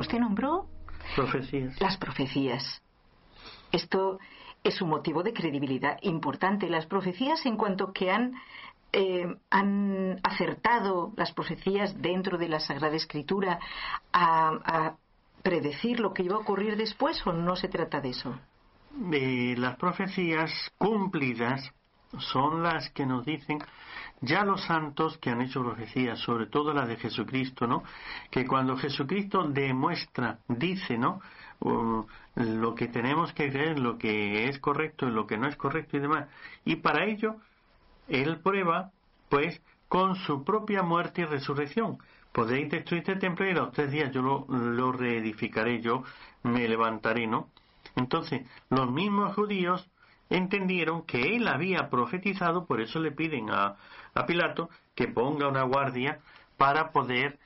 ¿Usted nombró? Profecías. Las profecías. Esto es un motivo de credibilidad importante. Las profecías, en cuanto que han acertado las profecías dentro de la Sagrada Escritura a predecir lo que iba a ocurrir después, ¿o no se trata de eso? Las profecías cumplidas son las que nos dicen ya los santos que han hecho profecías, sobre todo las de Jesucristo, ¿no? Que cuando Jesucristo demuestra, dice, ¿no? Lo que tenemos que creer, lo que es correcto y lo que no es correcto y demás. Y para ello, Él prueba, pues, con su propia muerte y resurrección. Podéis destruir este templo y a los 3 días yo lo reedificaré, yo me levantaré, ¿no? Entonces, los mismos judíos entendieron que él había profetizado, por eso le piden a Pilato que ponga una guardia para poder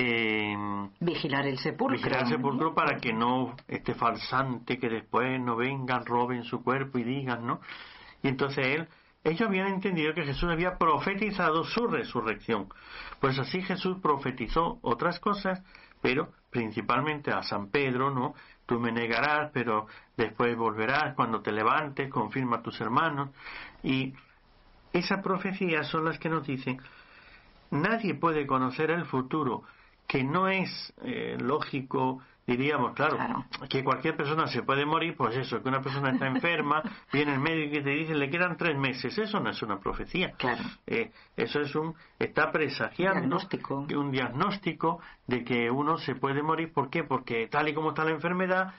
vigilar el sepulcro, para que no este falsante, que después no vengan, roben su cuerpo y digan, ¿no? Y entonces ellos habían entendido que Jesús había profetizado su resurrección. Pues así Jesús profetizó otras cosas, pero principalmente a San Pedro, ¿no? Tú me negarás, pero después volverás cuando te levantes, confirma a tus hermanos. Y esas profecías son las que nos dicen, nadie puede conocer el futuro, que no es lógico, diríamos, claro, que cualquier persona se puede morir, pues eso, que una persona está enferma, viene el médico y te dice, le quedan 3 meses, eso no es una profecía. Claro. Eso es está presagiando un diagnóstico de que uno se puede morir. ¿Por qué? Porque tal y como está la enfermedad,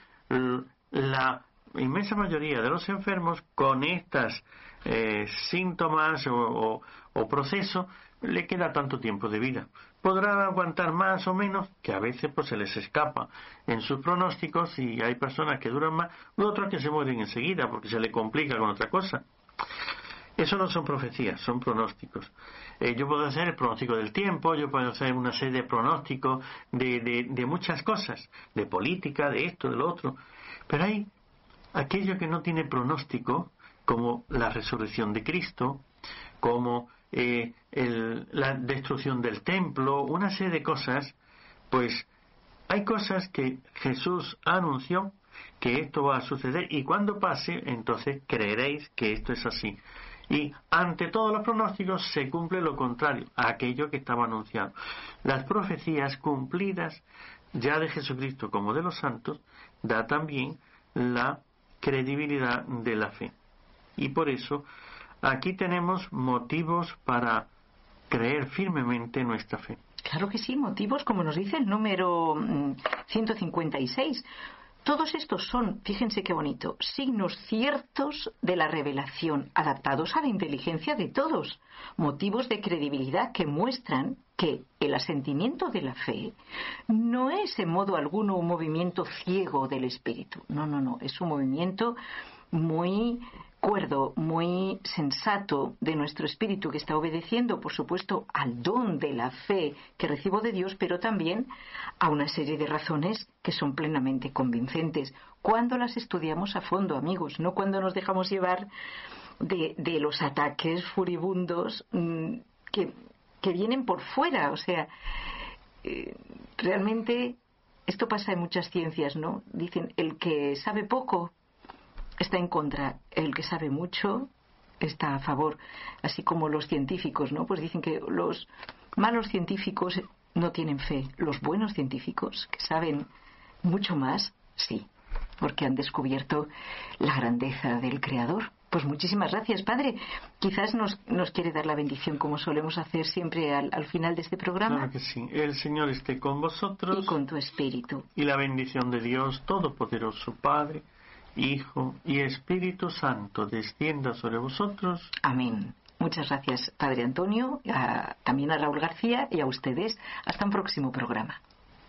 la inmensa mayoría de los enfermos con estas síntomas o procesos le queda tanto tiempo de vida. Podrá aguantar más o menos, que a veces pues se les escapa en sus pronósticos, y hay personas que duran más, y otras que se mueren enseguida porque se le complica con otra cosa. Eso no son profecías, son pronósticos. Yo puedo hacer el pronóstico del tiempo, yo puedo hacer una serie de pronósticos de muchas cosas, de política, de esto, de lo otro, pero hay aquello que no tiene pronóstico, como la resurrección de Cristo, como la destrucción del templo, una serie de cosas. Pues hay cosas que Jesús anunció que esto va a suceder, y cuando pase, entonces creeréis que esto es así. Y ante todos los pronósticos se cumple lo contrario a aquello que estaba anunciado. Las profecías cumplidas, ya de Jesucristo como de los santos, da también la credibilidad de la fe. Y por eso aquí tenemos motivos para creer firmemente nuestra fe. Claro que sí, motivos, como nos dice el número 156. Todos estos son, fíjense qué bonito, signos ciertos de la revelación, adaptados a la inteligencia de todos, motivos de credibilidad que muestran que el asentimiento de la fe no es en modo alguno un movimiento ciego del espíritu. No, es un movimiento muy cuerdo, muy sensato de nuestro espíritu, que está obedeciendo, por supuesto, al don de la fe que recibo de Dios, pero también a una serie de razones que son plenamente convincentes cuando las estudiamos a fondo, amigos, no cuando nos dejamos llevar de los ataques furibundos que vienen por fuera. O sea, realmente esto pasa en muchas ciencias, ¿no? Dicen, el que sabe poco está en contra, el que sabe mucho está a favor, así como los científicos, ¿no? Pues dicen que los malos científicos no tienen fe, los buenos científicos, que saben mucho más, sí, porque han descubierto la grandeza del Creador. Pues muchísimas gracias, Padre. Quizás nos quiere dar la bendición, como solemos hacer siempre al final de este programa. Claro que sí. El Señor esté con vosotros. Y con tu espíritu. Y la bendición de Dios Todopoderoso, Padre, Hijo y Espíritu Santo, descienda sobre vosotros. Amén. Muchas gracias, Padre Antonio, también a Raúl García y a ustedes. Hasta un próximo programa.